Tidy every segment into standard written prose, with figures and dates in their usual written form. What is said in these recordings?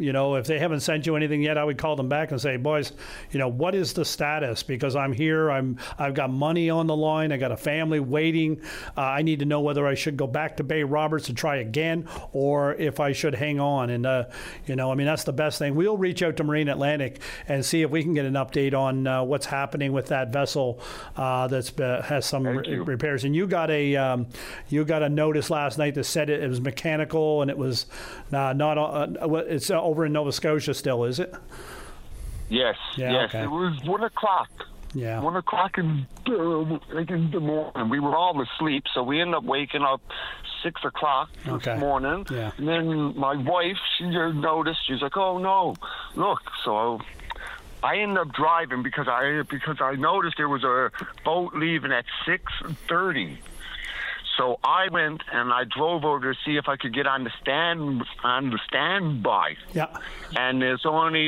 if they haven't sent you anything yet, I would call them back and say, boys, what is the status? Because I'm here. I've got money on the line. I got a family waiting. I need to know whether I should go back to Bay Roberts and try again, or if I should hang on. And that's the best thing. We'll reach out to Marine Atlantic and see if we can get an update on what's happening with that vessel has some repairs. And you got a notice last night that said it was mechanical and it was it's over in Nova Scotia still, is it? Yes, yes. Okay. It was 1 o'clock. Yeah. 1 o'clock in the morning. We were all asleep, so we ended up waking up 6 o'clock this morning. Yeah. And then my wife, she noticed. She's like, "Oh no, look!" So I ended up driving because I noticed there was a boat leaving at 6:30. So I went and I drove over to see if I could get on the standby. Yeah. And it's only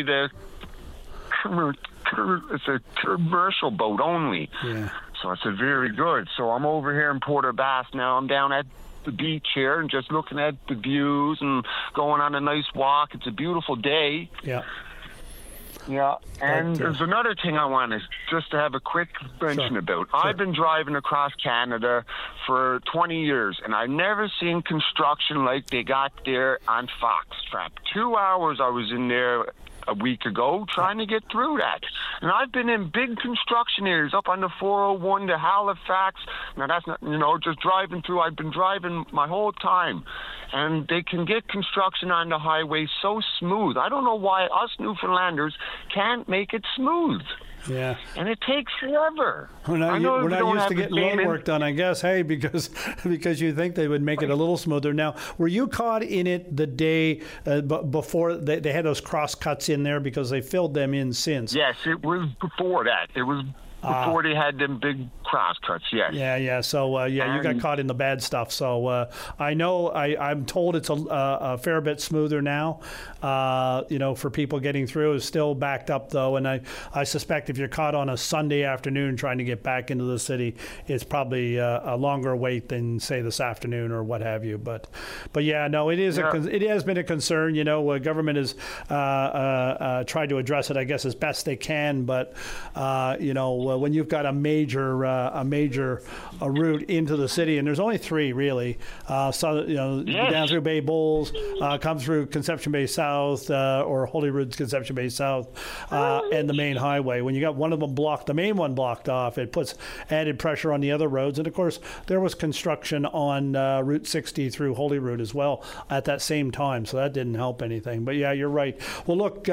it's a commercial boat only. Yeah. So I said, very good. So I'm over here in Port aux Basques now. I'm down at the beach here and just looking at the views and going on a nice walk. It's a beautiful day. Yeah. Yeah, and there's another thing I wanted just to have a quick mention about. Sure. I've been driving across Canada for 20 years, and I've never seen construction like they got there on Foxtrap. 2 hours I was in there a week ago trying to get through that. And I've been in big construction areas up on the 401 to Halifax. Now that's not, just driving through. I've been driving my whole time. And they can get construction on the highway so smooth. I don't know why us Newfoundlanders can't make it smooth. Yeah. And it takes forever. We're not used to getting road work done, I guess, because you think they would make it a little smoother. Now, were you caught in it the day before they had those cross cuts in there because they filled them in since? Yes, it was before that. It was before they had them big cross cuts, yes. Yeah. So, you got caught in the bad stuff. So, I know I'm told it's a fair bit smoother now, for people getting through. It's still backed up, though. And I suspect if you're caught on a Sunday afternoon trying to get back into the city, it's probably a longer wait than, say, this afternoon or what have you. But yeah, no, it is. It has been a concern. Government has tried to address it, I guess, as best they can. But, when you've got a major route into the city, and there's only three really. Down through Bay Bulls, come through Conception Bay South or Holyrood's Conception Bay South, and the main highway. When you got one of them blocked, the main one blocked off, it puts added pressure on the other roads. And of course, there was construction on Route 60 through Holyrood as well at that same time, so that didn't help anything. But yeah, you're right. Well, look.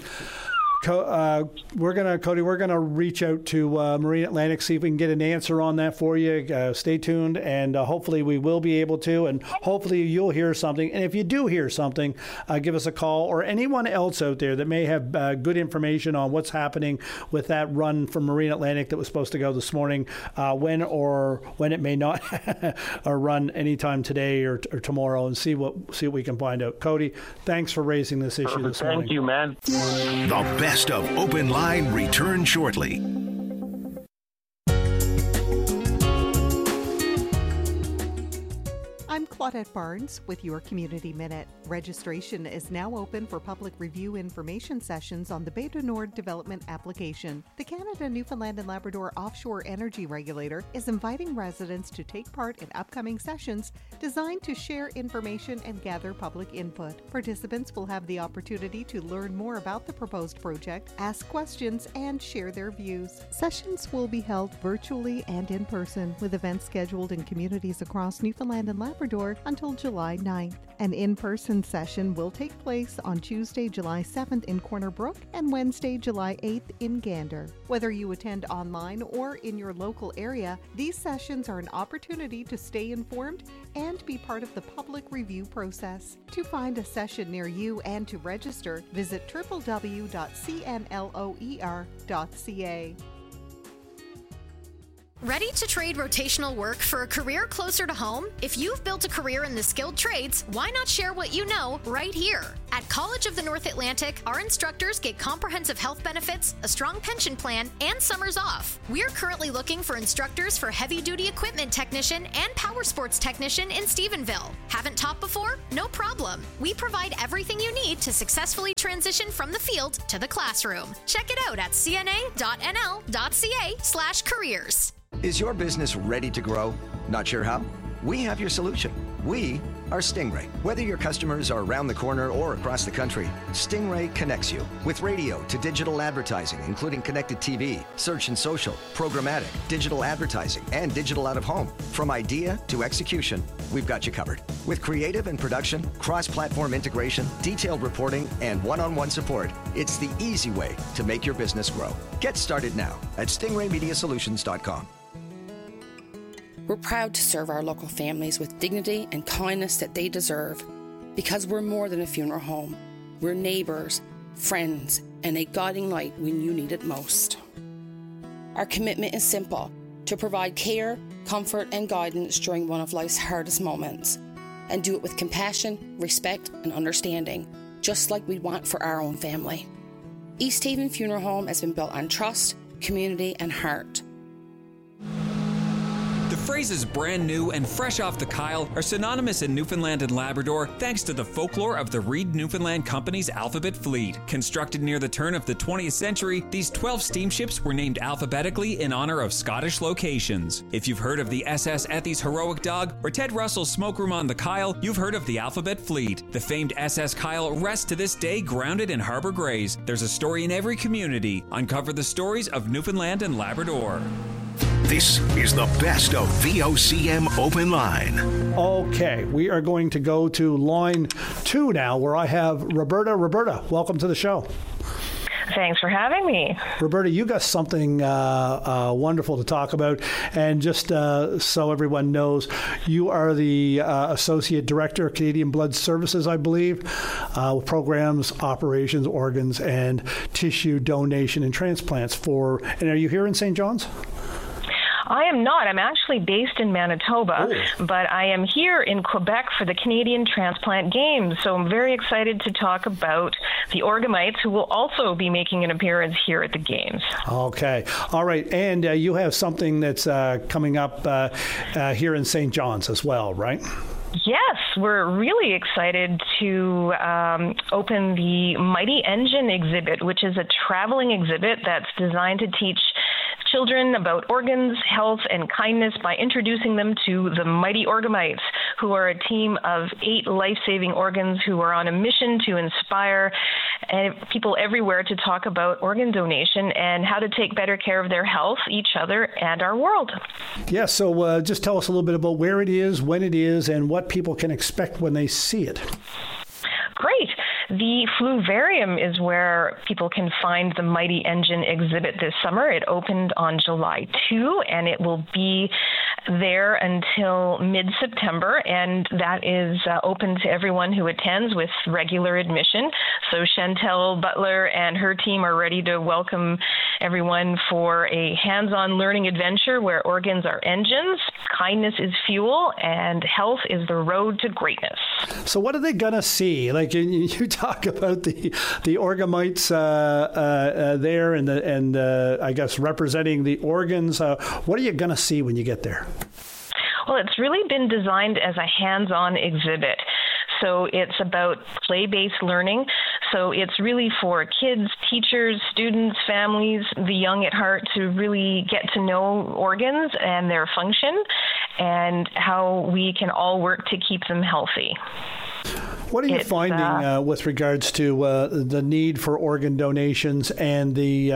We're gonna reach out to Marine Atlantic, see if we can get an answer on that for you. Stay tuned, and hopefully we will be able to, and hopefully you'll hear something. And if you do hear something, give us a call, or anyone else out there that may have good information on what's happening with that run from Marine Atlantic that was supposed to go this morning, when it may not or run anytime today or tomorrow, and see what we can find out. Cody, thanks for raising this issue this morning. Thank you, man. The best of Open Line return shortly. I'm Claudette Barnes with your Community Minute. Registration is now open for public review information sessions on the Bay du Nord development application. The Canada, Newfoundland and Labrador Offshore Energy Regulator is inviting residents to take part in upcoming sessions designed to share information and gather public input. Participants will have the opportunity to learn more about the proposed project, ask questions, and share their views. Sessions will be held virtually and in person, with events scheduled in communities across Newfoundland and Labrador until July 9th. An in-person session will take place on Tuesday, July 7th in Corner Brook and Wednesday, July 8th in Gander. Whether you attend online or in your local area, these sessions are an opportunity to stay informed and be part of the public review process. To find a session near you and to register, visit www.cnloer.ca. Ready to trade rotational work for a career closer to home? If you've built a career in the skilled trades, why not share what you know right here? At College of the North Atlantic, our instructors get comprehensive health benefits, a strong pension plan, and summers off. We're currently looking for instructors for heavy-duty equipment technician and power sports technician in Stephenville. Haven't taught before? No problem. We provide everything you need to successfully transition from the field to the classroom. Check it out at cna.nl.ca/careers. Is your business ready to grow? Not sure how? We have your solution. We are Stingray. Whether your customers are around the corner or across the country, Stingray connects you with radio to digital advertising, including connected TV, search and social, programmatic, digital advertising, and digital out of home. From idea to execution, we've got you covered. With creative and production, cross-platform integration, detailed reporting, and one-on-one support, it's the easy way to make your business grow. Get started now at stingraymediasolutions.com. We're proud to serve our local families with dignity and kindness that they deserve, because we're more than a funeral home. We're neighbours, friends, and a guiding light when you need it most. Our commitment is simple: to provide care, comfort, and guidance during one of life's hardest moments, and do it with compassion, respect, and understanding, just like we'd want for our own family. East Haven Funeral Home has been built on trust, community, and heart. The phrases brand new and fresh off the Kyle are synonymous in Newfoundland and Labrador thanks to the folklore of the Reed Newfoundland Company's Alphabet Fleet. Constructed near the turn of the 20th century, these 12 steamships were named alphabetically in honor of Scottish locations. If you've heard of the SS Ethy's Heroic Dog or Ted Russell's Smokeroom on the Kyle, you've heard of the Alphabet Fleet. The famed SS Kyle rests to this day grounded in Harbour Grays. There's a story in every community. Uncover the stories of Newfoundland and Labrador. This is the best of VOCM Open Line. Okay, we are going to go to line 2 now, where I have Roberta. Roberta, welcome to the show. Thanks for having me. Roberta, you got something wonderful to talk about. And just so everyone knows, you are the Associate Director of Canadian Blood Services, I believe, with programs, operations, organs, and tissue donation and transplants and are you here in St. John's? I am not. I'm actually based in Manitoba, but I am here in Quebec for the Canadian Transplant Games. So I'm very excited to talk about the Orgamites, who will also be making an appearance here at the Games. Okay. All right. And you have something that's coming up here in St. John's as well, right? Yes, we're really excited to open the Mighty Engine exhibit, which is a traveling exhibit that's designed to teach children about organs, health, and kindness by introducing them to the Mighty Orgamites, who are a team of 8 life-saving organs who are on a mission to inspire people everywhere to talk about organ donation and how to take better care of their health, each other, and our world. Yeah, so just tell us a little bit about where it is, when it is, and what people can expect when they see it. Great. The Fluvarium is where people can find the Mighty Engine exhibit this summer. It opened on July 2, and it will be there until mid-September, and that is open to everyone who attends with regular admission. So Chantel Butler and her team are ready to welcome everyone for a hands-on learning adventure where organs are engines, kindness is fuel, and health is the road to greatness. So what are they going to see? Like you talk about the Orgamites there and I guess representing the organs. What are you going to see when you get there? Well, it's really been designed as a hands-on exhibit. So it's about play-based learning. So it's really for kids, teachers, students, families, the young at heart to really get to know organs and their function and how we can all work to keep them healthy. What are you finding with regards to the need for organ donations and the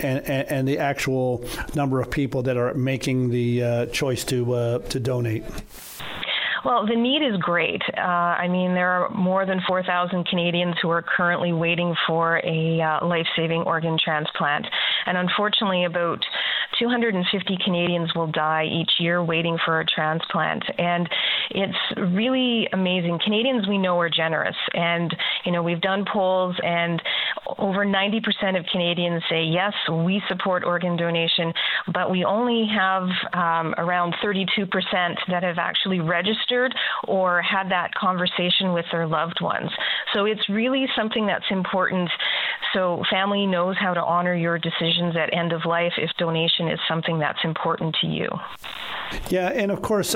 actual number of people that are making the choice to donate? Well, the need is great. I mean, there are more than 4,000 Canadians who are currently waiting for a life-saving organ transplant. And unfortunately, about 250 Canadians will die each year waiting for a transplant. And it's really amazing. Canadians, we know, are generous. And, you know, we've done polls, and over 90% of Canadians say, yes, we support organ donation, but we only have around 32% that have actually registered or had that conversation with their loved ones. So it's really something that's important, so family knows how to honor your decisions at end of life if donation is something that's important to you. Yeah, and of course,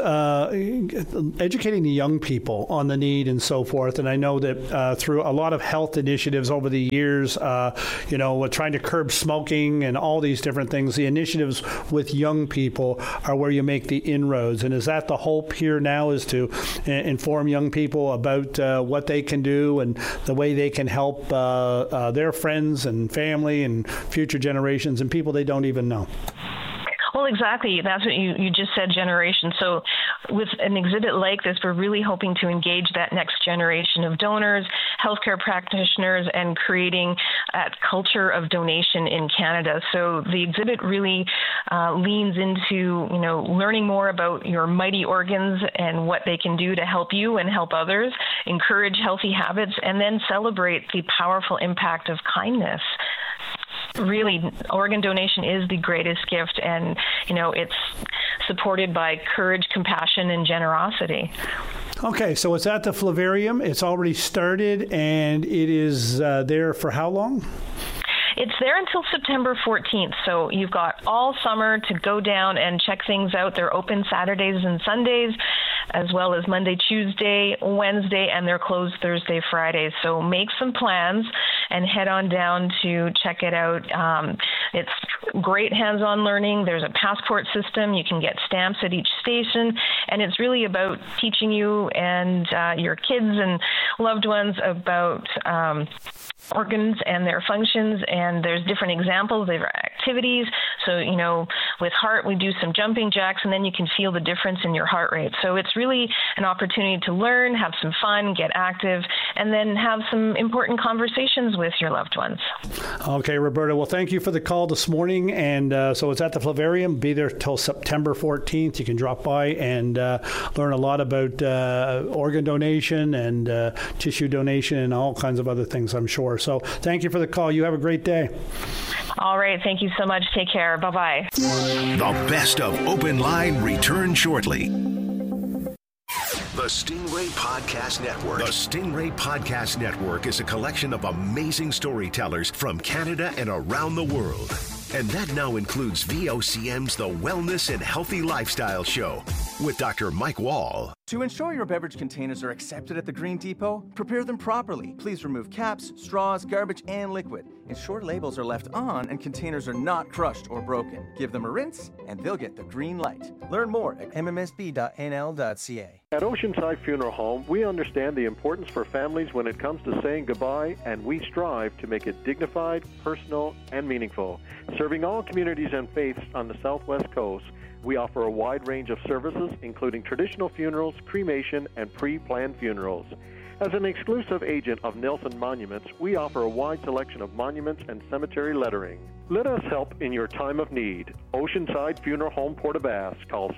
educating the young people on the need and so forth. And I know that through a lot of health initiatives over the years, trying to curb smoking and all these different things, the initiatives with young people are where you make the inroads. And is that the hope here now, is to inform young people about what they can do and the way they can help their friends and family and future generations and people they don't even know? Well, exactly. That's what you just said, generation. So with an exhibit like this, we're really hoping to engage that next generation of donors, healthcare practitioners, and creating a culture of donation in Canada. So the exhibit really leans into, learning more about your mighty organs and what they can do to help you and help others, encourage healthy habits, and then celebrate the powerful impact of kindness. Really, organ donation is the greatest gift, and it's supported by courage, compassion, and generosity. Okay, so it's at the Flavarium. It's already started, and it is there for how long? It's there until September 14th, so you've got all summer to go down and check things out. They're open Saturdays and Sundays, as well as Monday, Tuesday, Wednesday, and they're closed Thursday, Friday. So make some plans and head on down to check it out. It's great hands-on learning. There's a passport system. You can get stamps at each station, and it's really about teaching you and your kids and loved ones about organs and their functions, and there's different examples, there are activities. So, with heart, we do some jumping jacks, and then you can feel the difference in your heart rate. So it's really an opportunity to learn, have some fun, get active, and then have some important conversations with your loved ones. Okay, Roberta, well, thank you for the call this morning. And so it's at the Flavarium. Be there till September 14th. You can drop by and learn a lot about organ donation and tissue donation and all kinds of other things, I'm sure. So thank you for the call. You have a great day. All right. Thank you so much. Take care. Bye-bye. The best of Open Line returns shortly. The Stingray Podcast Network. The Stingray Podcast Network is a collection of amazing storytellers from Canada and around the world. And that now includes VOCM's The Wellness and Healthy Lifestyle Show with Dr. Mike Wall. To ensure your beverage containers are accepted at the Green Depot, prepare them properly. Please remove caps, straws, garbage, and liquid. Ensure labels are left on and containers are not crushed or broken. Give them a rinse and they'll get the green light. Learn more at mmsb.nl.ca. At Oceanside Funeral Home, we understand the importance for families when it comes to saying goodbye, and we strive to make it dignified, personal, and meaningful. Serving all communities and faiths on the Southwest Coast, we offer a wide range of services, including traditional funerals, cremation, and pre-planned funerals. As an exclusive agent of Nelson Monuments, we offer a wide selection of monuments and cemetery lettering. Let us help in your time of need. Oceanside Funeral Home, Port-aux-Basques. Call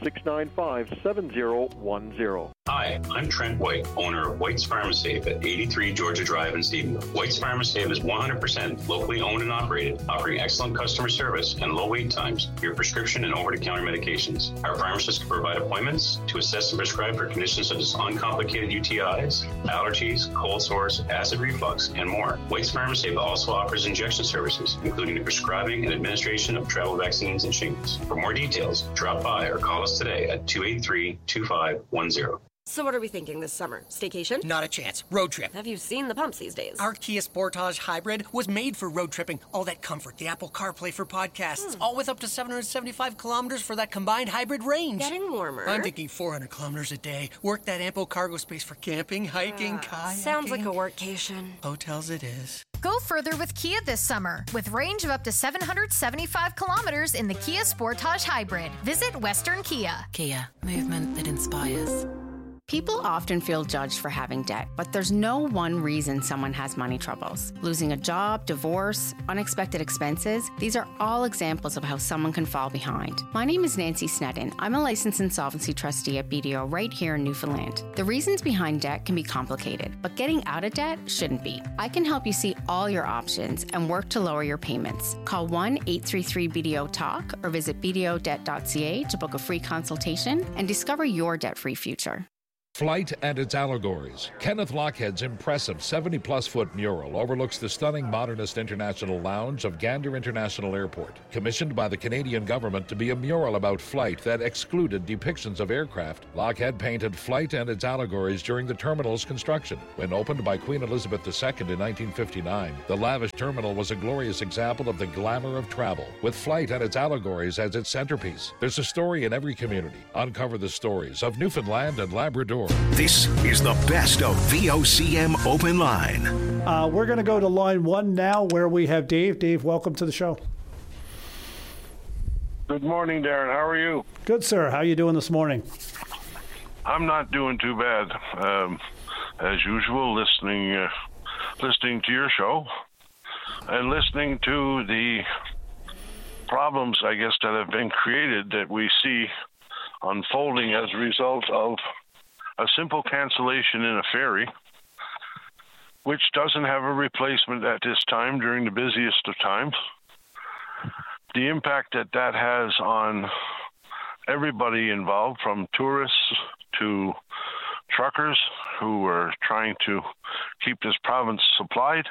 695-7010. Hi, I'm Trent White, owner of White's Pharmasafe at 83 Georgia Drive in Stephenville. White's Pharmasafe is 100% locally owned and operated, offering excellent customer service and low wait times for your prescription and over-the-counter medications. Our pharmacists can provide appointments to assess and prescribe for conditions such as uncomplicated UTIs, allergies, cold sores, acid reflux, and more. White's Pharmasafe also offers injection services, including the prescribing and administration of travel vaccines and shingles. For more details, drop by or call us today at 283-2510. So what are we thinking this summer? Staycation? Not a chance. Road trip. Have you seen the pumps these days? Our Kia Sportage Hybrid was made for road tripping. All that comfort, the Apple CarPlay for podcasts, all with up to 775 kilometers for that combined hybrid range. Getting warmer. I'm thinking 400 kilometers a day. Work that ample cargo space for camping, hiking, kayaking. Sounds like a workcation. Hotels it is. Go further with Kia this summer with range of up to 775 kilometers in the Kia Sportage Hybrid. Visit Western Kia. Kia, movement that inspires. People often feel judged for having debt, but there's no one reason someone has money troubles. Losing a job, divorce, unexpected expenses, these are all examples of how someone can fall behind. My name is Nancy Sneddon. I'm a licensed insolvency trustee at BDO right here in Newfoundland. The reasons behind debt can be complicated, but getting out of debt shouldn't be. I can help you see all your options and work to lower your payments. Call 1-833-BDO-TALK or visit bdodebt.ca to book a free consultation and discover your debt-free future. Flight and its allegories. Kenneth Lochhead's impressive 70-plus foot mural overlooks the stunning modernist international lounge of Gander International Airport, commissioned by the Canadian government to be a mural about flight that excluded depictions of aircraft. Lochhead painted flight and its allegories during the terminal's construction. When opened by Queen Elizabeth II in 1959, the lavish terminal was a glorious example of the glamour of travel, with flight and its allegories as its centerpiece. There's a story in every community. Uncover the stories of Newfoundland and Labrador. This is the best of VOCM Open Line. We're going to go to line 1 now, where we have Dave. Dave, welcome to the show. Good morning, Darren. How are you? Good, sir. How are you doing this morning? I'm not doing too bad. As usual, listening to your show and listening to the problems, I guess, that have been created that we see unfolding as a result of a simple cancellation in a ferry, which doesn't have a replacement at this time during the busiest of times. The impact that that has on everybody involved, from tourists to truckers who are trying to keep this province supplied.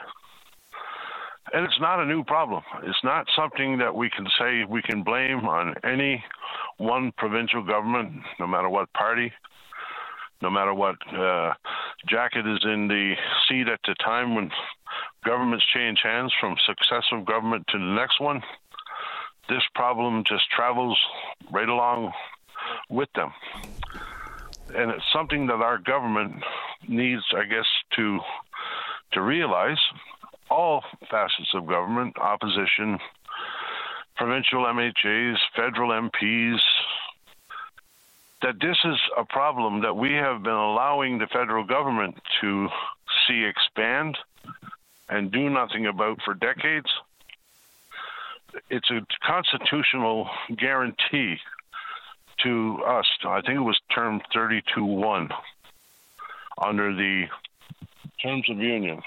And it's not a new problem. It's not something that we can say we can blame on any one provincial government, no matter what party, no matter what jacket is in the seat at the time when governments change hands from successive government to the next one. This problem just travels right along with them. And it's something that our government needs, I guess, to realize. All facets of government, opposition, provincial MHAs, federal MPs, that this is a problem that we have been allowing the federal government to see expand and do nothing about for decades. It's a constitutional guarantee to us. I think it was term 32.1 under the Terms of Union,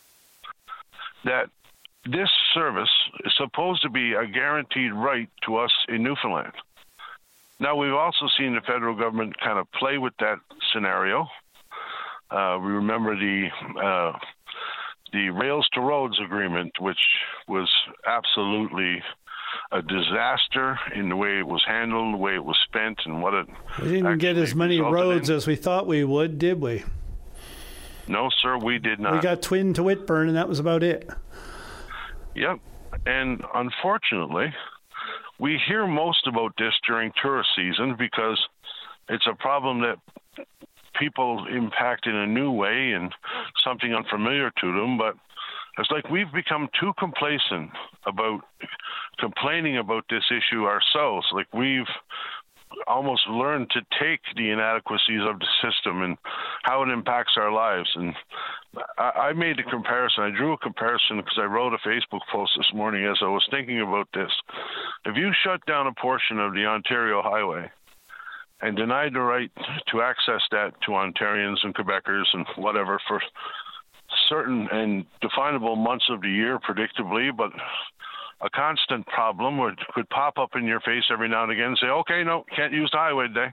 that this service is supposed to be a guaranteed right to us in Newfoundland. Now, we've also seen the federal government kind of play with that scenario. We remember the Rails to Roads agreement, which was absolutely a disaster in the way it was handled, the way it was spent, and what it We didn't get as many roads as we thought we would, did we? No, sir, we did not. We got Twin to Whitburn, and that was about it. Yep. And unfortunately, we hear most about this during tourist season because it's a problem that people impact in a new way and something unfamiliar to them. But it's like we've become too complacent about complaining about this issue ourselves. Like we've almost learned to take the inadequacies of the system and how it impacts our lives. And I made a comparison. I drew a comparison because I wrote a Facebook post this morning as I was thinking about this. If you shut down a portion of the Ontario Highway and denied the right to access that to Ontarians and Quebecers and whatever for certain and definable months of the year, predictably, but a constant problem where it could pop up in your face every now and again and say, okay, no, can't use the highway today.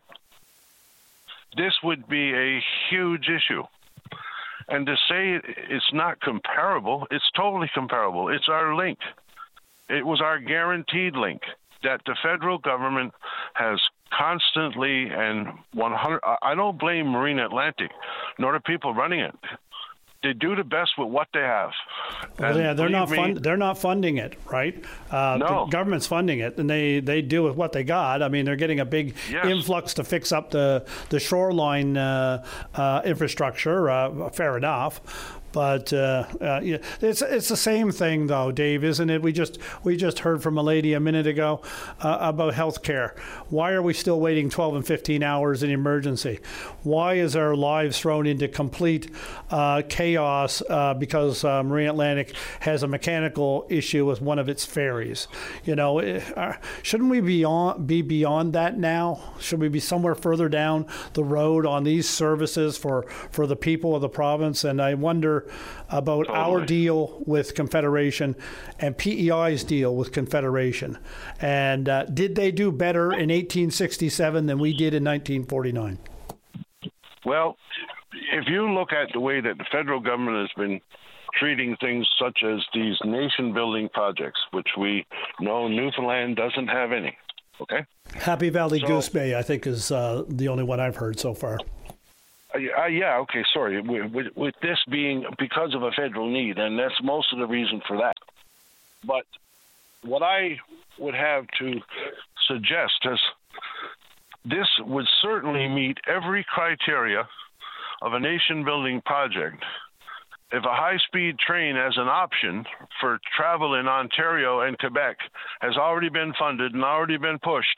This would be a huge issue. And to say it's not comparable, it's totally comparable. It's our link. It was our guaranteed link that the federal government has constantly and 100. I don't blame Marine Atlantic, nor the people running it. They do the best with what they have. Well, yeah, they're not funding it, right? No. The government's funding it, and they do with what they got. I mean, they're getting a big influx to fix up the shoreline infrastructure. Fair enough. But it's the same thing, though, Dave, isn't it? We just heard from a lady a minute ago about health care. Why are we still waiting 12 and 15 hours in emergency? Why is our lives thrown into complete chaos because Marine Atlantic has a mechanical issue with one of its ferries? Shouldn't we be beyond that now? Should we be somewhere further down the road on these services for the people of the province? And I wonder about our deal with Confederation and PEI's deal with Confederation. And did they do better in 1867 than we did in 1949? Well, if you look at the way that the federal government has been treating things such as these nation-building projects, which we know Newfoundland doesn't have any, okay? Happy Valley Goose Bay, I think, is the only one I've heard so far. Yeah, okay, sorry. With this being because of a federal need, and that's most of the reason for that. But what I would have to suggest is this would certainly meet every criteria of a nation-building project. If a high-speed train as an option for travel in Ontario and Quebec has already been funded and already been pushed,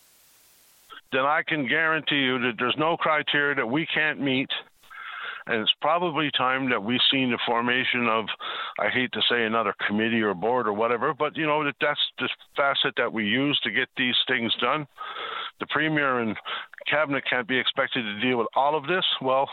then I can guarantee you that there's no criteria that we can't meet. And it's probably time that we've seen the formation of, I hate to say another committee or board or whatever, but that's the facet that we use to get these things done. The Premier and Cabinet can't be expected to deal with all of this. Well,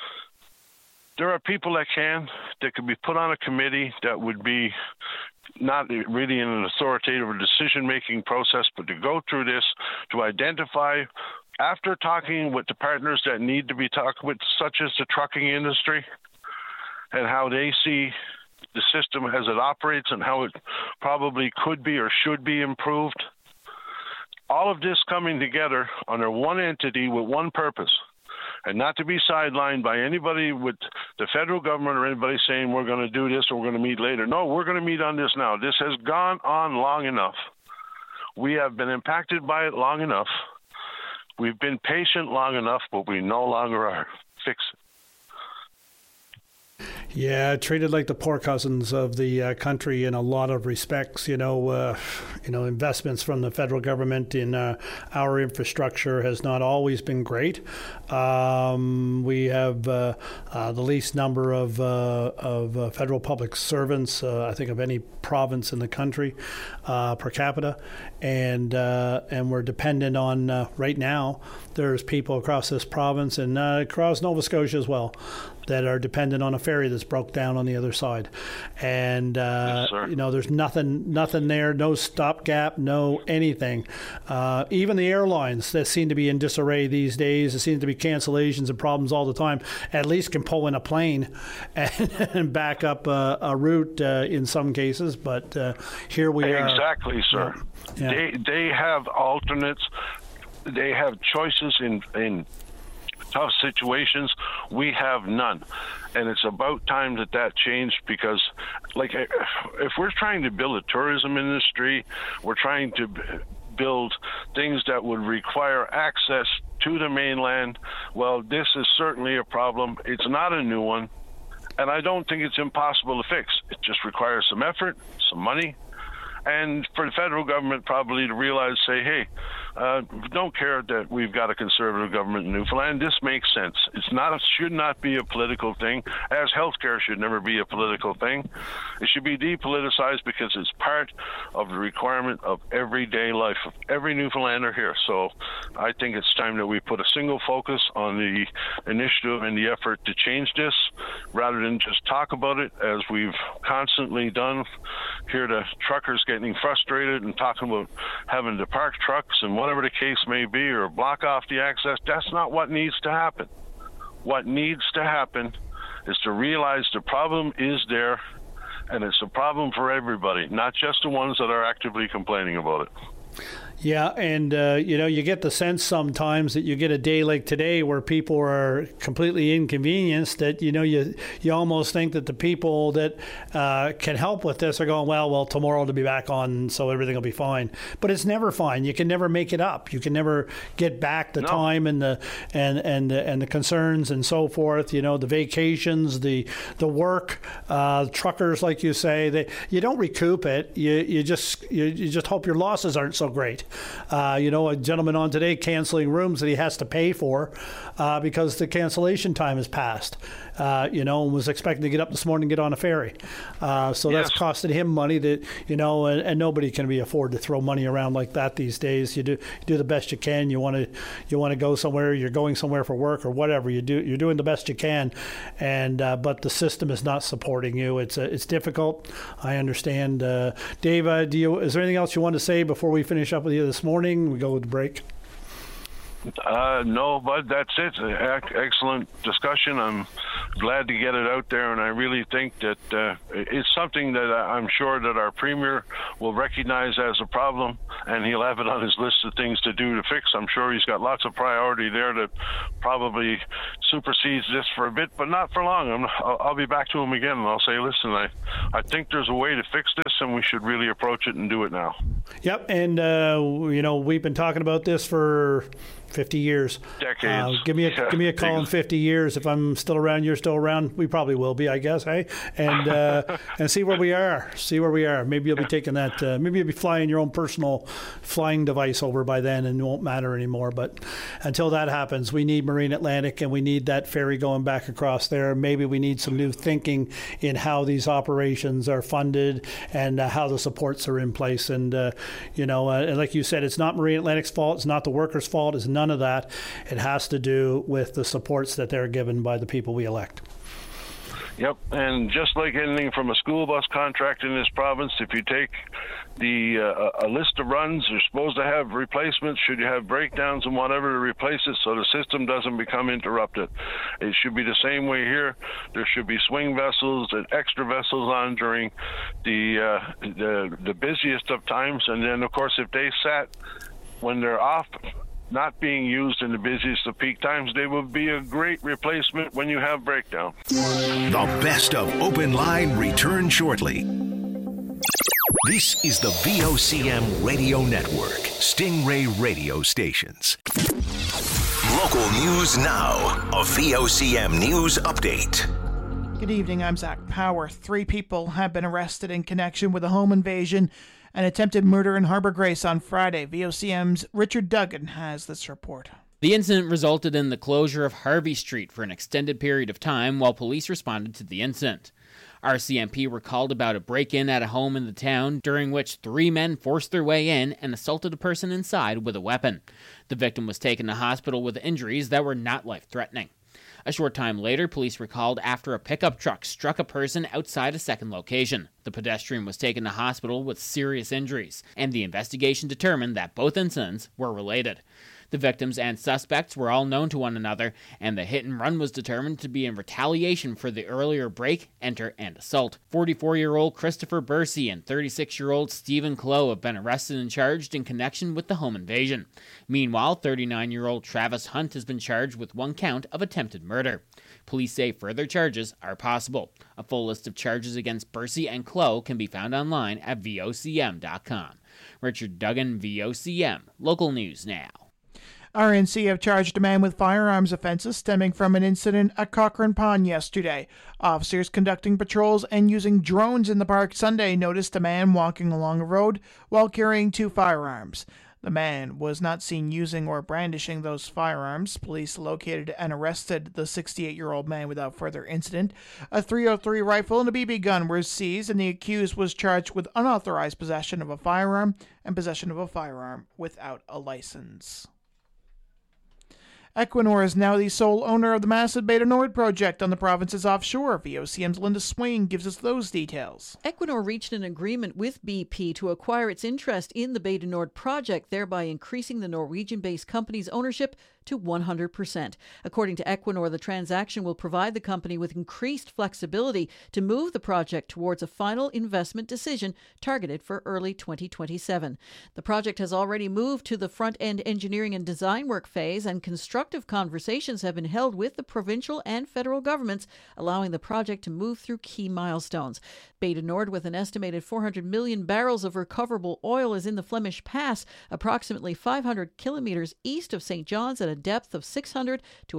there are people that could be put on a committee that would be not really in an authoritative or decision-making process, but to go through this, to identify, after talking with the partners that need to be talked with, such as the trucking industry, and how they see the system as it operates and how it probably could be or should be improved. All of this coming together under one entity with one purpose, and not to be sidelined by anybody with the federal government or anybody saying we're going to do this or we're going to meet later. No, we're going to meet on this now. This has gone on long enough. We have been impacted by it long enough. We've been patient long enough, but we no longer are. Fix it. Yeah, treated like the poor cousins of the country in a lot of respects. Investments from the federal government in our infrastructure has not always been great. We have the least number of federal public servants, I think, of any province in the country per capita, and we're dependent on right now. There's people across this province and across Nova Scotia as well that are dependent on a ferry that's broke down on the other side. And, there's nothing there, no stopgap, no anything. Even the airlines that seem to be in disarray these days, there seems to be cancellations and problems all the time, at least can pull in a plane and back up a route in some cases. But here we are. Exactly, sir. Yeah. They have alternates. They have choices in tough situations. We have none, and it's about time that changed, because if we're trying to build a tourism industry, we're trying to build things that would require access to the mainland. Well, this is certainly a problem. It's not a new one, and I don't think it's impossible to fix. It just requires some effort, some money, and for the federal government probably to realize, say, hey, don't care that we've got a conservative government in Newfoundland. This makes sense. Should not be a political thing, as healthcare should never be a political thing. It should be depoliticized because it's part of the requirement of everyday life of every Newfoundlander here. So I think it's time that we put a single focus on the initiative and the effort to change this, rather than just talk about it as we've constantly done. Hear the truckers getting frustrated and talking about having to park trucks and whatever the case may be, or block off the access. That's not what needs to happen. What needs to happen is to realize the problem is there, and it's a problem for everybody, not just the ones that are actively complaining about it. Yeah, and you get the sense sometimes that you get a day like today where people are completely inconvenienced, that you almost think that the people that can help with this are going, well tomorrow to be back on, so everything will be fine. But it's never fine. You can never make it up. You can never get back the time and the concerns and so forth. The vacations, the work, truckers, like you say, you don't recoup it. You just hope your losses aren't so great. A gentleman on today canceling rooms that he has to pay for because the cancellation time has passed, and was expecting to get up this morning and get on a ferry. So that's costed him money that, and nobody can afford to throw money around like that these days. You do the best you can. You want to go somewhere, you're going somewhere for work or whatever. You're doing the best you can, and but the system is not supporting you. It's difficult. I understand. Dave, is there anything else you want to say before we finish up with you this morning? We go with the break. No, Bud, that's it. Excellent discussion. I'm glad to get it out there, and I really think that it's something that I'm sure that our Premier will recognize as a problem, and he'll have it on his list of things to do to fix. I'm sure he's got lots of priority there that probably supersedes this for a bit, but not for long. I'll be back to him again, and I'll say, listen, I think there's a way to fix this, and we should really approach it and do it now. Yep, and we've been talking about this for 50 years. Decades. Give me a call in 50 years. If I'm still around, you're still around. We probably will be, I guess, hey? And and see where we are. Maybe you'll be taking that. Maybe you'll be flying your own personal flying device over by then, and it won't matter anymore. But until that happens, we need Marine Atlantic, and we need that ferry going back across there. Maybe we need some new thinking in how these operations are funded and how the supports are in place. And and like you said, it's not Marine Atlantic's fault. It's not the workers' fault. It's none of that. It has to do with the supports that they're given by the people we elect. Yep, and just like anything from a school bus contract in this province, if you take a list of runs, you're supposed to have replacements. Should you have breakdowns and whatever to replace it so the system doesn't become interrupted? It should be the same way here. There should be swing vessels and extra vessels on during the busiest of times, and then of course if they sat when they're off, not being used in the busiest of peak times, they will be a great replacement when you have breakdown. The best of Open Line returns shortly. This is the VOCM Radio Network, Stingray radio stations. Local news now, a VOCM news update. Good evening, I'm Zach Power. 3 people have been arrested in connection with a home invasion and attempted murder in Harbour Grace on Friday. VOCM's Richard Duggan has this report. The incident resulted in the closure of Harvey Street for an extended period of time while police responded to the incident. RCMP were called about a break-in at a home in the town during which 3 men forced their way in and assaulted a person inside with a weapon. The victim was taken to hospital with injuries that were not life-threatening. A short time later, police were called after a pickup truck struck a person outside a second location. The pedestrian was taken to hospital with serious injuries, and the investigation determined that both incidents were related. The victims and suspects were all known to one another, and the hit and run was determined to be in retaliation for the earlier break, enter, and assault. 44-year-old Christopher Bursey and 36-year-old Stephen Clow have been arrested and charged in connection with the home invasion. Meanwhile, 39-year-old Travis Hunt has been charged with 1 count of attempted murder. Police say further charges are possible. A full list of charges against Bursey and Clow can be found online at VOCM.com. Richard Duggan, VOCM. Local News Now. RNC have charged a man with firearms offenses stemming from an incident at Cochrane Pond yesterday. Officers conducting patrols and using drones in the park Sunday noticed a man walking along a road while carrying 2 firearms. The man was not seen using or brandishing those firearms. Police located and arrested the 68-year-old man without further incident. A .303 rifle and a BB gun were seized, and the accused was charged with unauthorized possession of a firearm and possession of a firearm without a license. Equinor is now the sole owner of the massive Beta Nord project on the province's offshore. VOCM's Linda Swain gives us those details. Equinor reached an agreement with BP to acquire its interest in the Beta Nord project, thereby increasing the Norwegian-based company's ownership to 100%. According to Equinor, the transaction will provide the company with increased flexibility to move the project towards a final investment decision targeted for early 2027. The project has already moved to the front-end engineering and design work phase, and constructive conversations have been held with the provincial and federal governments, allowing the project to move through key milestones. Beta Nord, with an estimated 400 million barrels of recoverable oil, is in the Flemish Pass, approximately 500 kilometers east of St. John's at a depth of 600 to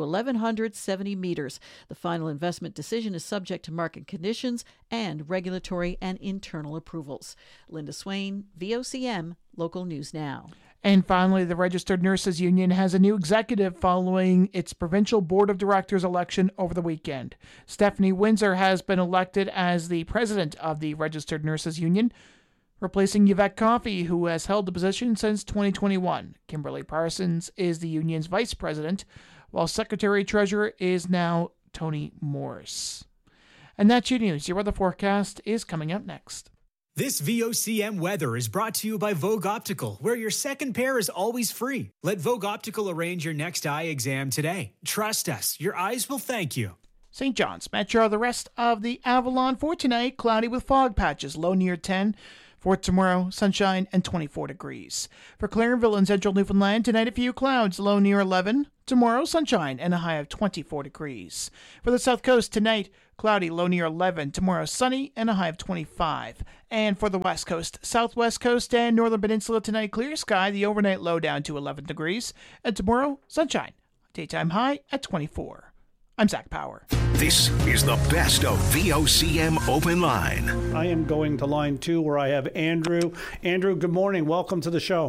1,170 meters. The final investment decision is subject to market conditions and regulatory and internal approvals. Linda Swain, VOCM, Local News Now. And finally, the Registered Nurses Union has a new executive following its provincial board of directors election over the weekend. Stephanie Windsor has been elected as the president of the Registered Nurses Union, replacing Yvette Coffey, who has held the position since 2021. Kimberly Parsons is the union's vice president, while secretary-treasurer is now Tony Morris. And that's your news. Your weather forecast is coming up next. This VOCM weather is brought to you by Vogue Optical, where your second pair is always free. Let Vogue Optical arrange your next eye exam today. Trust us, your eyes will thank you. St. John's Metro, the rest of the Avalon for tonight, cloudy with fog patches, low near 10. For tomorrow, sunshine and 24 degrees. For Clarenville and central Newfoundland, tonight a few clouds, low near 11. Tomorrow, sunshine and a high of 24 degrees. For the south coast, tonight, cloudy, low near 11. Tomorrow, sunny and a high of 25. And for the west coast, southwest coast and northern peninsula, tonight, clear sky, the overnight low down to 11 degrees. And tomorrow, sunshine, daytime high at 24. I'm Zach Power. This is the best of VOCM Open Line. I am going to line 2 where I have Andrew. Andrew, good morning. Welcome to the show.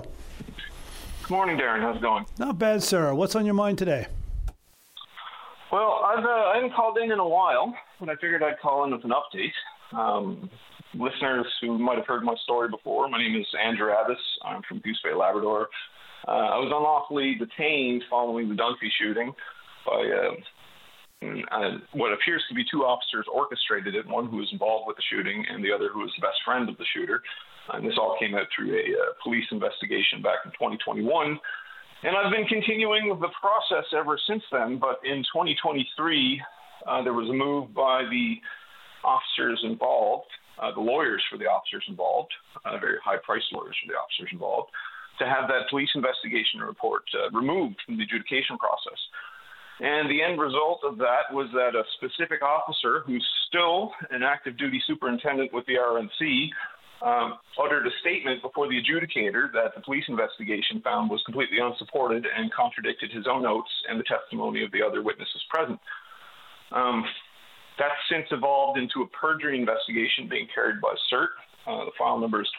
Good morning, Darren. How's it going? Not bad, sir. What's on your mind today? Well, I haven't called in a while, but I figured I'd call in with an update. Listeners who might have heard my story before, my name is Andrew Abbas. I'm from Goose Bay, Labrador. I was unlawfully detained following the Dunphy shooting by what appears to be 2 officers orchestrated it, one who was involved with the shooting and the other who was the best friend of the shooter. And this all came out through a police investigation back in 2021. And I've been continuing with the process ever since then. But in 2023, there was a move by the officers involved, the lawyers for the officers involved, very high-priced lawyers for the officers involved, to have that police investigation report removed from the adjudication process. And the end result of that was that a specific officer, who's still an active duty superintendent with the RNC, uttered a statement before the adjudicator that the police investigation found was completely unsupported and contradicted his own notes and the testimony of the other witnesses present. That's since evolved into a perjury investigation being carried by CERT. The file number is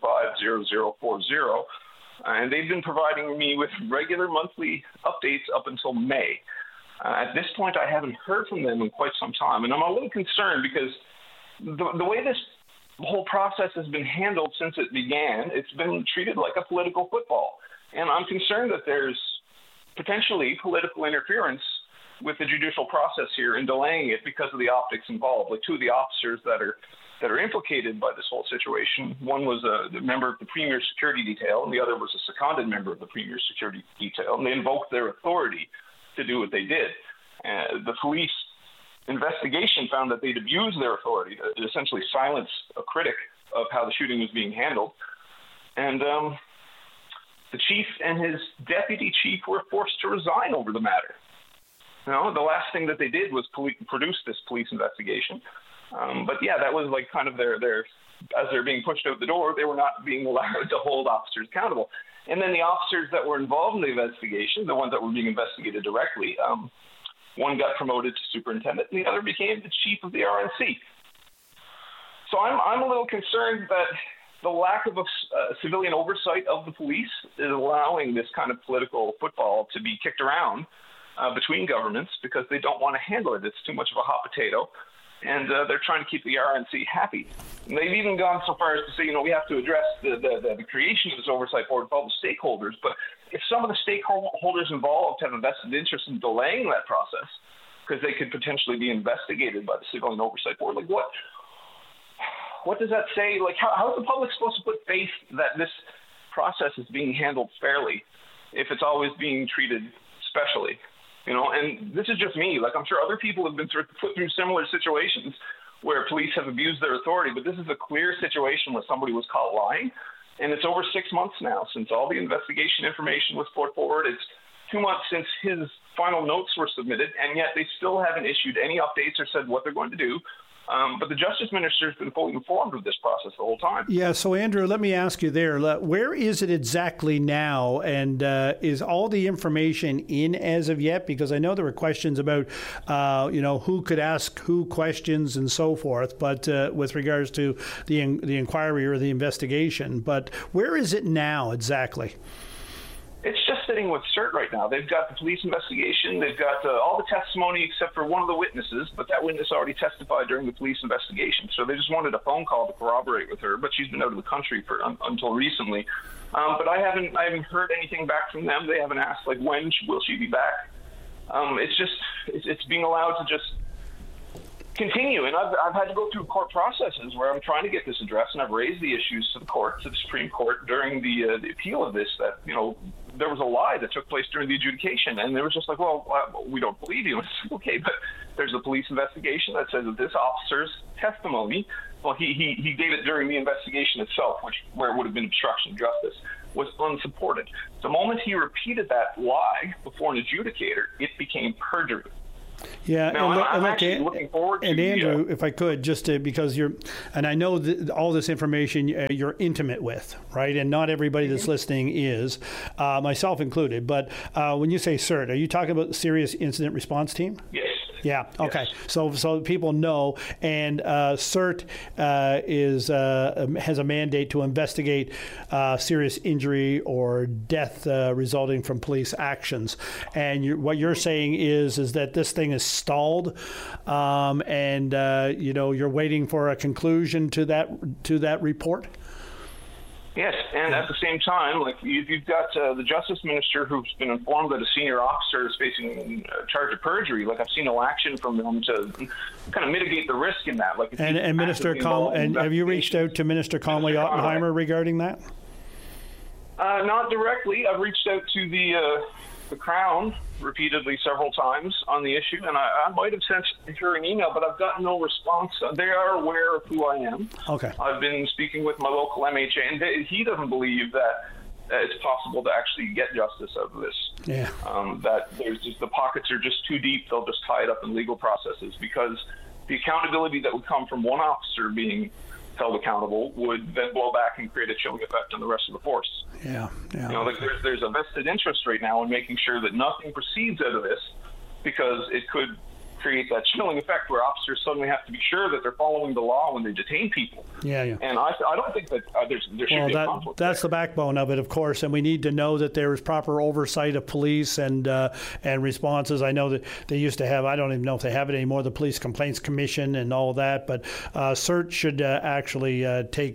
2025-0040. And they've been providing me with regular monthly updates up until May. At this point, I haven't heard from them in quite some time, and I'm a little concerned because the way this whole process has been handled since it began, it's been treated like a political football. And I'm concerned that there's potentially political interference with the judicial process here in delaying it because of the optics involved. Like 2 of the officers that are implicated by this whole situation. One was a member of the Premier's security detail, and the other was a seconded member of the Premier's security detail, and they invoked their authority to do what they did. The police investigation found that they'd abused their authority to essentially silence a critic of how the shooting was being handled. And the chief and his deputy chief were forced to resign over the matter. You know, the last thing that they did was produce this police investigation. But yeah, that was like kind of their as they're being pushed out the door, they were not being allowed to hold officers accountable. And then the officers that were involved in the investigation, the ones that were being investigated directly, one got promoted to superintendent and the other became the chief of the RNC. So I'm a little concerned that the lack of a civilian oversight of the police is allowing this kind of political football to be kicked around between governments because they don't want to handle it. It's too much of a hot potato. and they're trying to keep the RNC happy. And they've even gone so far as to say, we have to address the creation of this oversight board with all the stakeholders. But if some of the stakeholders involved have a vested interest in delaying that process, because they could potentially be investigated by the Civilian Oversight Board, like what does that say? Like, how is the public supposed to put faith that this process is being handled fairly if it's always being treated specially? And this is just me. Like, I'm sure other people have been put through similar situations where police have abused their authority, but this is a clear situation where somebody was caught lying, and it's over 6 months now since all the investigation information was put forward. It's 2 months since his final notes were submitted, and yet they still haven't issued any updates or said what they're going to do. But the Justice Minister has been fully informed of this process the whole time. Yeah, so Andrew, let me ask you there, where is it exactly now, and is all the information in as of yet? Because I know there were questions about, who could ask who questions and so forth, but with regards to the inquiry or the investigation. But where is it now exactly? It's just sitting with CERT right now. They've got the police investigation. They've got all the testimony except for one of the witnesses, but that witness already testified during the police investigation. So they just wanted a phone call to corroborate with her, but she's been out of the country until recently. But I haven't heard anything back from them. They haven't asked, when will she be back? It's being allowed to just continue. And I've had to go through court processes where I'm trying to get this addressed, and I've raised the issues to the Supreme Court during the appeal of this, that, there was a lie that took place during the adjudication, and they were just like, well, we don't believe you. It's okay, but there's a police investigation that says that this officer's testimony, well, he gave it during the investigation itself, where it would have been obstruction of justice, was unsupported. The moment he repeated that lie before an adjudicator, it became perjury. Yeah, now, I'm actually looking forward to. And Andrew, if I could, because and I know that all this information you're intimate with, right? And not everybody that's listening is, myself included. But when you say CERT, are you talking about the Serious Incident Response Team? Yes. Yeah. Okay. Yes. So people know, and CERT has a mandate to investigate serious injury or death resulting from police actions. And what you're saying is that this thing is stalled, and you're waiting for a conclusion to that report. Yes, and at the same time, you've got the Justice Minister who's been informed that a senior officer is facing a charge of perjury. I've seen no action from them to kind of mitigate the risk in that. And Minister have you reached out to Minister Conway Ottenheimer regarding that? Not directly. I've reached out to the Crown repeatedly several times on the issue, and I might have sent her an email, but I've gotten no response. They are aware of who I am. Okay. I've been speaking with my local MHA, and he doesn't believe that it's possible to actually get justice out of this. Yeah. That the pockets are just too deep. They'll just tie it up in legal processes, because the accountability that would come from one officer being held accountable would then blow back and create a chilling effect on the rest of the force. Yeah. There's a vested interest right now in making sure that nothing proceeds out of this, because it could create that chilling effect where officers suddenly have to be sure that they're following the law when they detain people. Yeah. And I don't think that there should be a conflict. That's the backbone of it, of course, and we need to know that there is proper oversight of police and responses. I know that they used to have, I don't even know if they have it anymore, the Police Complaints Commission and all that, but CERT should actually take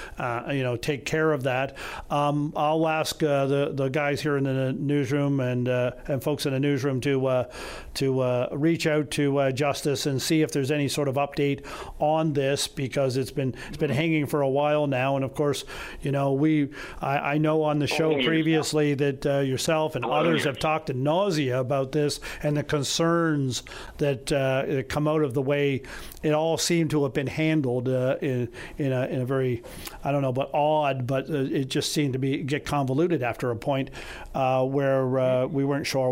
care of that. I'll ask the guys here in the newsroom and folks in the newsroom to reach out to Justice and see if there's any sort of update on this, because it's been hanging for a while now. And of course, I know on the show previously that yourself and others have talked ad nausea about this and the concerns that come out of the way it all seemed to have been handled in a very, I don't know, but odd, but it just seemed to get convoluted after a point where we weren't sure,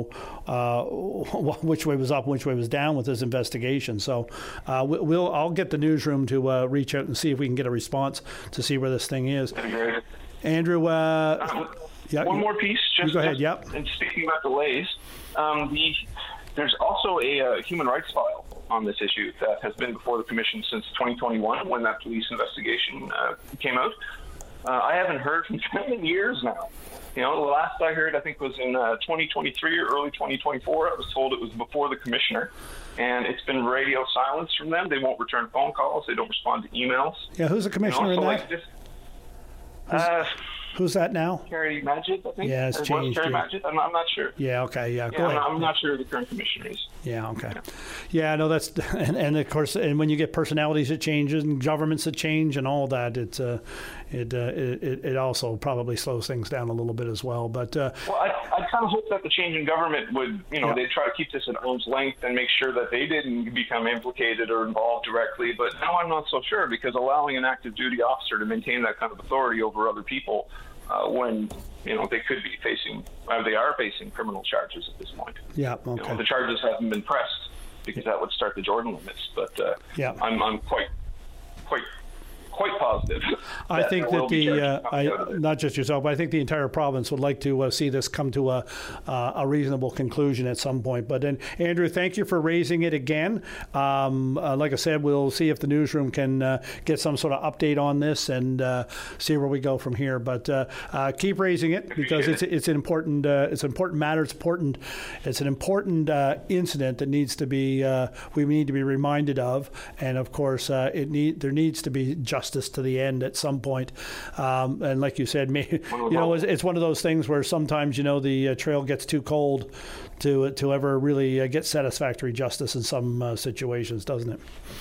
which way was up, which way was down with this investigation. So I'll get the newsroom to reach out and see if we can get a response to see where this thing is. Andrew, one more piece. Go ahead. Yep. And speaking about delays, there's also a human rights file on this issue that has been before the Commission since 2021, when that police investigation came out. I haven't heard from them in years now. The last I heard, I think, was in 2023 or early 2024. I was told it was before the commissioner. And it's been radio silence from them. They won't return phone calls. They don't respond to emails. Yeah, who's the commissioner in that? Who's that now? Kerry Magid, I think. Yeah, it's changed. Kerry Magid? I'm not sure. Yeah, okay, yeah. Go ahead. I'm not sure who the current commissioner is. Yeah, okay. Yeah, no, that's and of course, and when you get personalities that change and governments that change and all that, it also probably slows things down a little bit as well. But well, I kind of hope that the change in government would, they'd try to keep this at arm's length and make sure that they didn't become implicated or involved directly. But now I'm not so sure, because allowing an active duty officer to maintain that kind of authority over other people when they could be facing, they are facing criminal charges at this point. Yeah, okay. The charges haven't been pressed because that would start the Jordan limits. But I'm quite positive. I think that not just yourself, but I think the entire province would like to see this come to a reasonable conclusion at some point. But then, Andrew, thank you for raising it again. Like I said, we'll see if the newsroom can get some sort of update on this and see where we go from here. But keep raising it, because it's an important matter. It's an important incident that needs to be we need to be reminded of, and of course there needs to be justice to the end at some point. And like you said, it's one of those things where sometimes the trail gets too cold to ever really get satisfactory justice in some situations, doesn't it?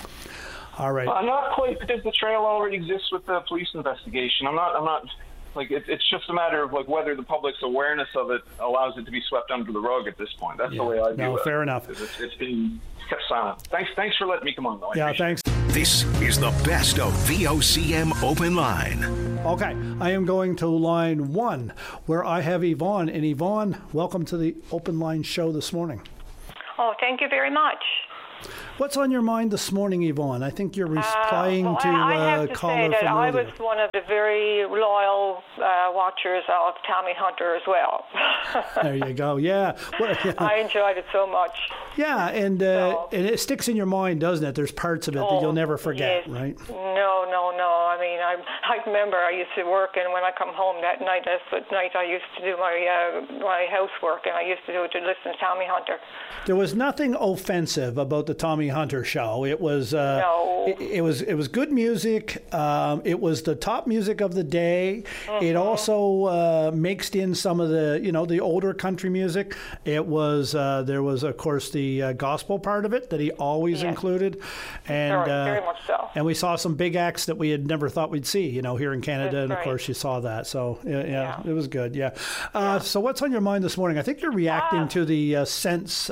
All right. Not quite, because the trail already exists with the police investigation. I'm not. It's just a matter of whether the public's awareness of it allows it to be swept under the rug at this point. That's the way I view it. Fair enough. It's been kept silent. Thanks for letting me come on, though. Thanks. This is the best of VOCM Open Line. Okay, I am going to line 1, where I have Yvonne. And Yvonne, welcome to the Open Line show this morning. Oh, thank you very much. What's on your mind this morning, Yvonne? I think you're replying to I have to caller say that from I earlier. was one of the very loyal watchers of Tommy Hunter as well. There you go. Yeah. I enjoyed it so much. Yeah, and it sticks in your mind, doesn't it? There's parts of it that you'll never forget, yes. right? No. I mean, I remember I used to work, and when I come home that night, that's the night I used to do my housework, and I used to do it to listen to Tommy Hunter. There was nothing offensive about the Tommy Hunter show. It was it was good music. It was the top music of the day. Mm-hmm. It also mixed in some of the the older country music. It was there was of course the gospel part of it that he always included, and very much so. And we saw some big acts that we had never thought we'd see, here in Canada, and of course you saw that. So it was good. Yeah. So what's on your mind this morning? I think you're reacting to the sense,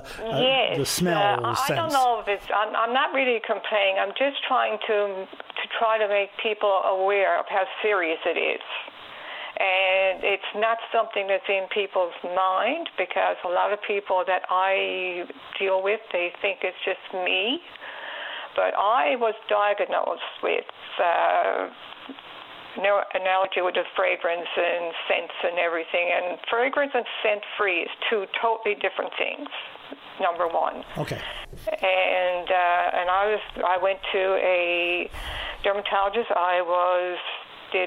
the smell sense. I don't know if it's. I'm not really complaining. I'm just trying to make people aware of how serious it is. And it's not something that's in people's mind, because a lot of people that I deal with, they think it's just me. But I was diagnosed with analogy with the fragrance and scents and everything. And fragrance and scent-free is two totally different things, number one. Okay. And I went to a dermatologist. I did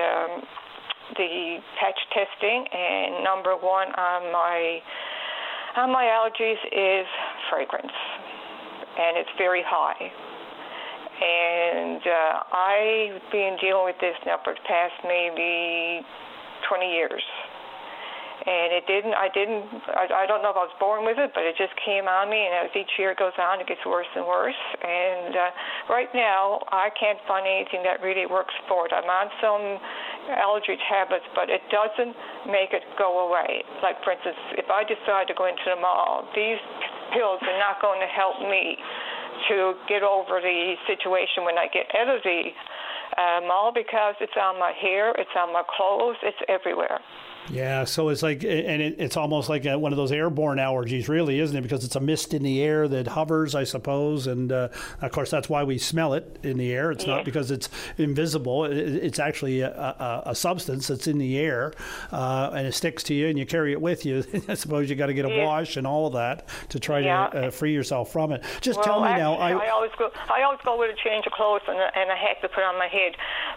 the patch testing, and number one on my allergies is fragrance, and it's very high. And I've been dealing with this now for the past maybe 20 years. And I don't know if I was born with it, but it just came on me, and as each year goes on, it gets worse and worse. And right now, I can't find anything that really works for it. I'm on some allergy tablets, but it doesn't make it go away. Like, for instance, if I decide to go into the mall, these pills are not going to help me to get over the situation when I get out of the mall, because it's on my hair, it's on my clothes, it's everywhere. Yeah, so it's like, and it's almost like one of those airborne allergies, really, isn't it? Because it's a mist in the air that hovers, I suppose, and of course that's why we smell it in the air. It's not because it's invisible. It's actually a substance that's in the air, and it sticks to you, and you carry it with you. I suppose you got to get a wash and all of that to try to free yourself from it. Tell me now. I always go with a change of clothes and a hat to put on my head.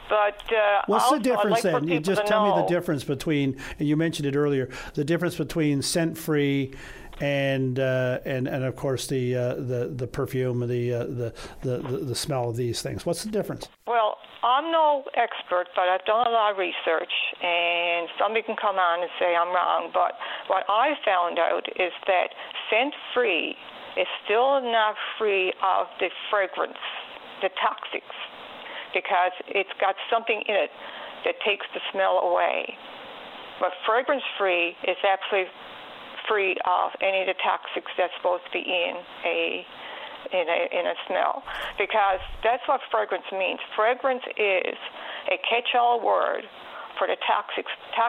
But what's also, the difference then? You just tell me the difference between, and you mentioned it earlier, the difference between scent-free and of course the perfume, the smell of these things. What's the difference? Well, I'm no expert, but I've done a lot of research, and somebody can come on and say I'm wrong. But what I found out is that scent-free is still not free of the fragrance, the toxics, because it's got something in it that takes the smell away. But fragrance-free is absolutely free of any of the toxics that's supposed to be in a smell, because that's what fragrance means. Fragrance is a catch-all word for the toxic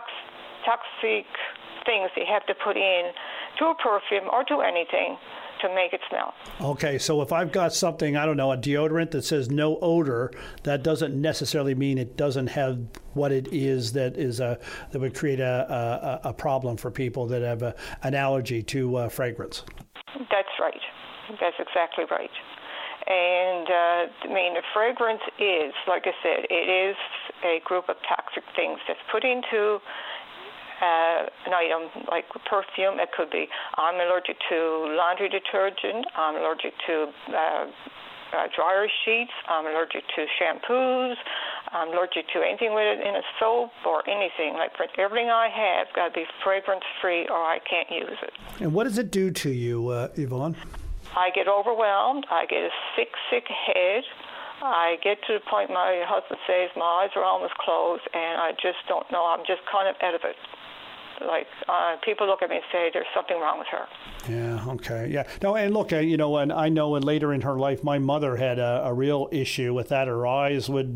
things they have to put in to a perfume or to anything to make it smell. Okay, so if I've got something, I don't know, a deodorant that says no odor, that doesn't necessarily mean it doesn't have what it is that would create a problem for people that have an allergy to fragrance. That's right. That's exactly right. And the fragrance is, like I said, it is a group of toxic things that's put into an item like perfume. It could be, I'm allergic to laundry detergent, I'm allergic to dryer sheets, I'm allergic to shampoos, I'm allergic to anything with it in a soap or anything. Like everything I have got to be fragrance free or I can't use it. And what does it do to you, Yvonne? I get overwhelmed. I get a sick head. I get to the point my husband says my eyes are almost closed, and I just don't know. I'm just kind of out of it. Like people look at me and say there's something wrong with her. Yeah. Okay. Yeah. No. And look, and I know, and later in her life, my mother had a real issue with that. Her eyes would,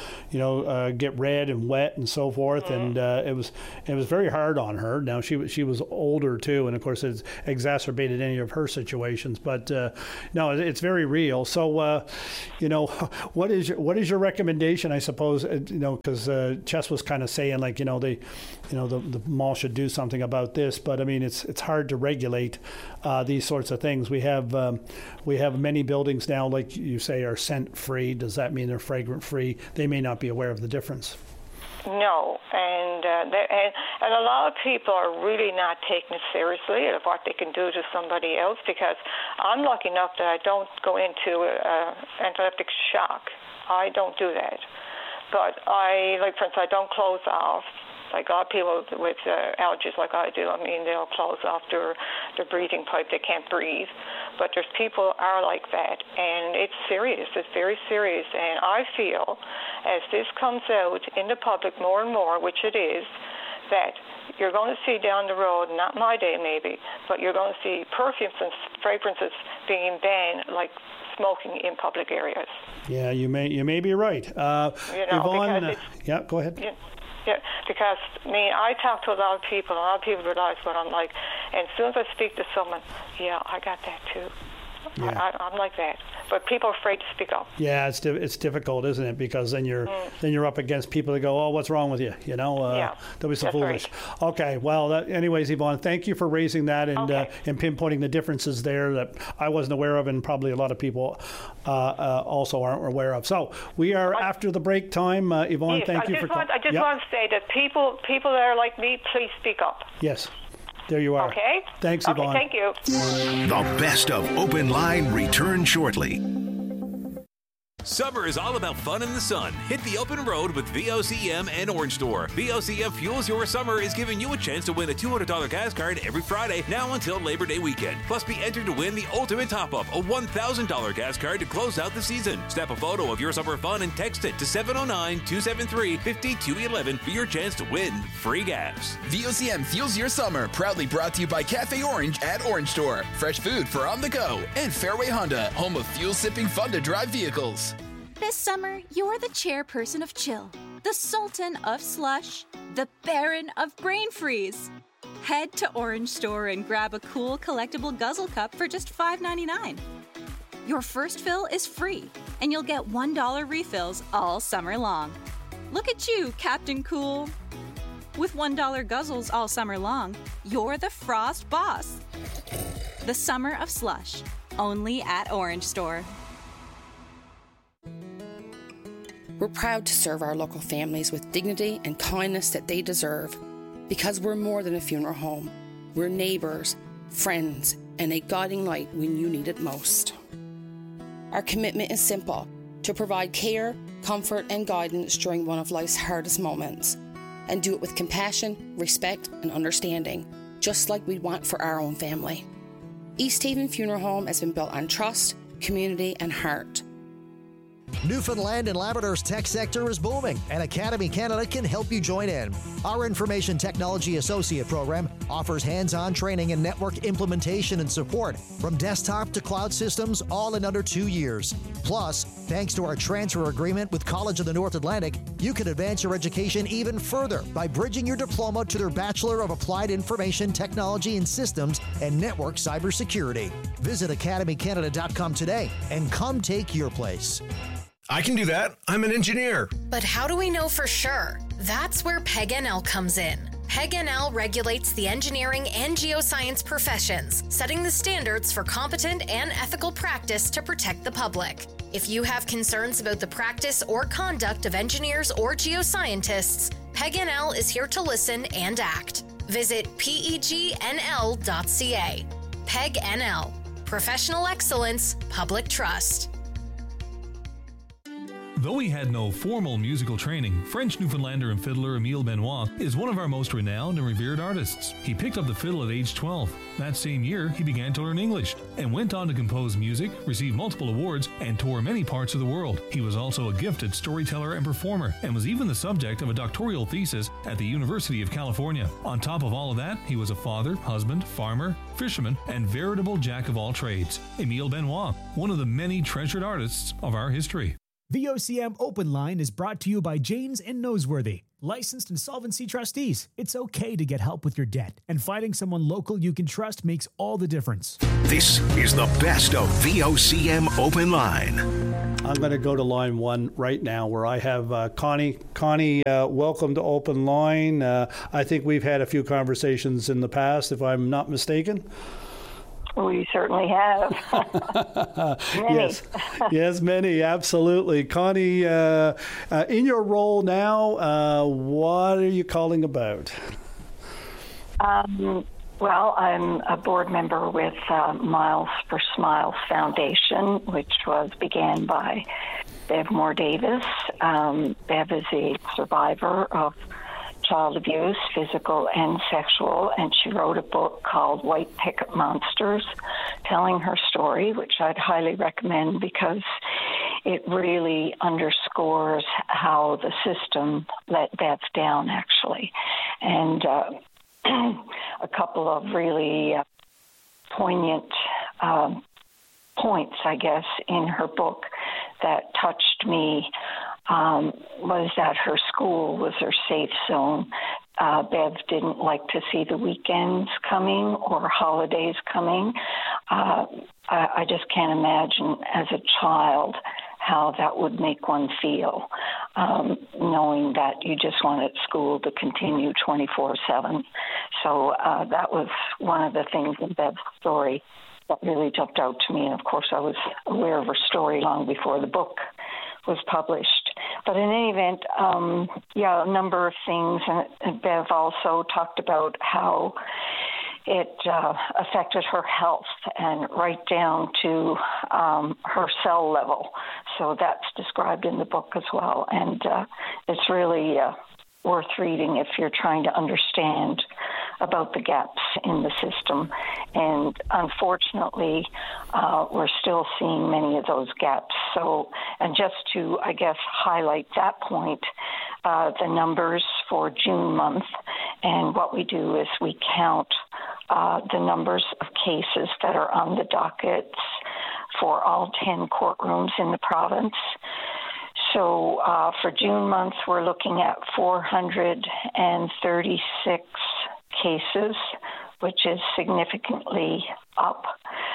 get red and wet and so forth, and it was very hard on her. Now she was older too, and of course it's exacerbated any of her situations. But no, it's very real. So, what is your recommendation? I suppose because Chess was kind of saying like the mall should do something about this, but I mean it's hard to regulate these sorts of things. We have many buildings now, like you say, are scent free. Does that mean they're fragrant free? They may not be aware of the difference. No, and a lot of people are really not taking it seriously of what they can do to somebody else, because I'm lucky enough that I don't go into anaphylactic shock. I don't do that. But for instance, I don't close off. Like a lot of people with allergies like I do, they'll close off their breathing pipe. They can't breathe. But there's people are like that, and it's serious. It's very serious. And I feel as this comes out in the public more and more, which it is, that you're going to see down the road, not my day maybe, but you're going to see perfumes and fragrances being banned like smoking in public areas. Yeah, you may be right. Yvonne, go ahead. Yeah, because I talk to a lot of people. A lot of people realize what I'm like, and as soon as I speak to someone, I got that too. Yeah. I'm like that, but people are afraid to speak up. Yeah, it's difficult, isn't it? Because then you're up against people that go, "Oh, what's wrong with you?" They'll be so foolish. Right. Okay, well, anyways, Yvonne, thank you for raising that and pinpointing the differences there that I wasn't aware of, and probably a lot of people also aren't aware of. So we are after the break time, Yvonne. Yes, thank you for. I just want to say that people that are like me, please speak up. Yes. There you are. Okay. Thanks, Yvonne. Thank you. The best of Open Line return shortly. Summer is all about fun in the sun. Hit the open road with VOCM and Orange Store. VOCM Fuels Your Summer is giving you a chance to win a $200 gas card every Friday now until Labor Day weekend. Plus, be entered to win the ultimate top-up, a $1,000 gas card to close out the season. Snap a photo of your summer fun and text it to 709-273-5211 for your chance to win free gas. VOCM Fuels Your Summer, proudly brought to you by Cafe Orange at Orange Store. Fresh food for on the go. And Fairway Honda, home of fuel-sipping fun-to-drive vehicles. This summer, you're the chairperson of chill, the sultan of slush, the baron of brain freeze. Head to Orange Store and grab a cool collectible guzzle cup for just $5.99. Your first fill is free, and you'll get $1 refills all summer long. Look at you, Captain Cool. With $1 guzzles all summer long, you're the Frost boss. The summer of slush, only at Orange Store. We're proud to serve our local families with dignity and kindness that they deserve, because we're more than a funeral home. We're neighbours, friends, and a guiding light when you need it most. Our commitment is simple: to provide care, comfort, and guidance during one of life's hardest moments, and do it with compassion, respect, and understanding, just like we'd want for our own family. East Haven Funeral Home has been built on trust, community, and heart. Newfoundland and Labrador's tech sector is booming, and Academy Canada can help you join in. Our Information Technology Associate program offers hands-on training and network implementation and support from desktop to cloud systems, all in under 2 years. Plus, thanks to our transfer agreement with College of the North Atlantic, you can advance your education even further by bridging your diploma to their Bachelor of Applied Information Technology and Systems and Network Cybersecurity. Visit academycanada.com today and come take your place. I can do that. I'm an engineer. But how do we know for sure? That's where PEG-NL comes in. PEG-NL regulates the engineering and geoscience professions, setting the standards for competent and ethical practice to protect the public. If you have concerns about the practice or conduct of engineers or geoscientists, PEG-NL is here to listen and act. Visit pegnl.ca. PEG-NL. Professional excellence, public trust. Though he had no formal musical training, French Newfoundlander and fiddler Emile Benoit is one of our most renowned and revered artists. He picked up the fiddle at age 12. That same year, he began to learn English and went on to compose music, receive multiple awards, and tour many parts of the world. He was also a gifted storyteller and performer, and was even the subject of a doctoral thesis at the University of California. On top of all of that, he was a father, husband, farmer, fisherman, and veritable jack of all trades. Emile Benoit, one of the many treasured artists of our history. The OCM Open Line is brought to you by Janes and Noseworthy, licensed insolvency trustees. It's okay to get help with your debt, and finding someone local you can trust makes all the difference. This is the best of VOCM Open Line. I'm going to go to line one right now, where I have Connie. Connie, welcome to Open Line. I think we've had a few conversations in the past, if I'm not mistaken. We certainly have. Many. Yes, many, absolutely. Connie, in your role now, what are you calling about? Well, I'm a board member with Miles for Smiles Foundation, which began by Bev Moore Davis. Bev is a survivor of child abuse, physical and sexual, and she wrote a book called White Picket Monsters, telling her story, which I'd highly recommend because it really underscores how the system let Beth down, actually. And a couple of really poignant points, I guess, in her book that touched me was that her school was her safe zone. Bev didn't like to see the weekends coming or holidays coming. I just can't imagine as a child how that would make one feel, knowing that you just wanted school to continue 24/7. So that was one of the things in Bev's story that really jumped out to me. And of course, I was aware of her story long before the book was published. But in any event, a number of things. And Bev also talked about how it affected her health and right down to her cell level. So that's described in the book as well. And it's really worth reading if you're trying to understand about the gaps in the system. And unfortunately, we're still seeing many of those gaps. So, and just to, I guess, highlight that point, the numbers for June month, and what we do is we count the numbers of cases that are on the dockets for all 10 courtrooms in the province. So for June month, we're looking at 436 cases, which is significantly up.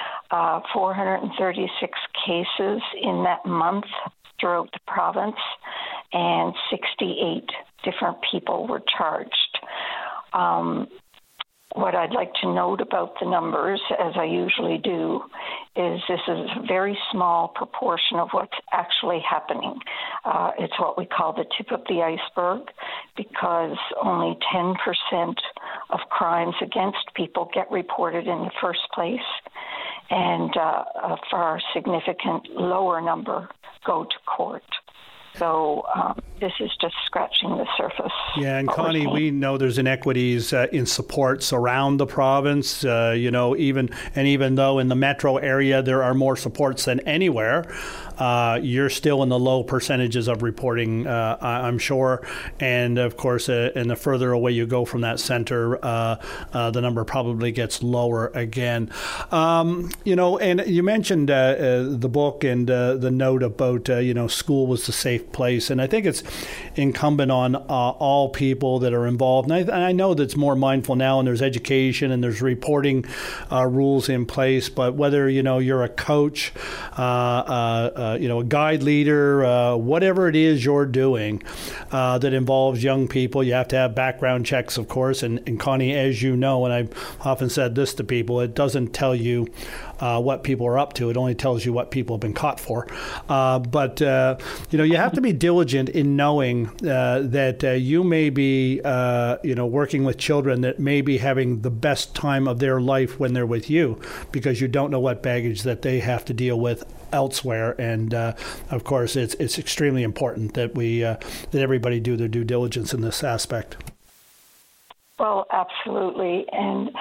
436 cases in that month throughout the province, and 68 different people were charged. what I'd like to note about the numbers, as I usually do, is this is a very small proportion of what's actually happening. It's what we call the tip of the iceberg, because only 10% of crimes against people get reported in the first place, and a far significant lower number go to court. So this is just scratching the surface. Yeah, and Connie, we know there's inequities in supports around the province. Even though in the metro area there are more supports than anywhere, you're still in the low percentages of reporting, I'm sure. And of course, and the further away you go from that center, the number probably gets lower again. And you mentioned the book and the note about, school was the safe place. And I think it's incumbent on all people that are involved. And I know that it's more mindful now, and there's education and there's reporting rules in place. But whether, you're a coach, a guide leader, whatever it is you're doing that involves young people, you have to have background checks, of course. And Connie, as you know, and I've often said this to people, it doesn't tell you what people are up to. It only tells you what people have been caught for. But you have to be diligent in knowing that you may be, working with children that may be having the best time of their life when they're with you, because you don't know what baggage that they have to deal with elsewhere. And of course, it's extremely important that that everybody do their due diligence in this aspect. Well, absolutely. And,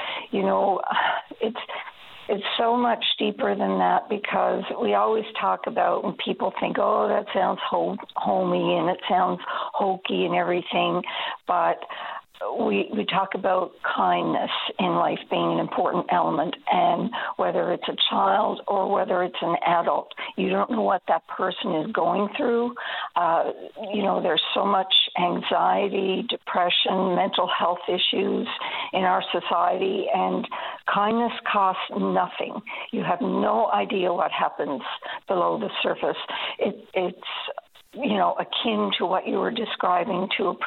it's so much deeper than that, because we always talk about, and people think, oh, that sounds homey and it sounds hokey and everything, but we talk about kindness in life being an important element, and whether it's a child or whether it's an adult, you don't know what that person is going through. There's so much anxiety, depression, mental health issues in our society, and kindness costs nothing. You have no idea what happens below the surface. It's akin to what you were describing to a